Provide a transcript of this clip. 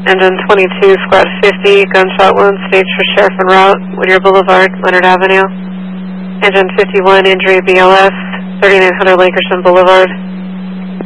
Engine 22, Squad 50, gunshot wound, staged for Sheriff en route, Whittier Boulevard, Leonard Avenue. Engine 51, injury BLS, 3900 Lakerson Boulevard.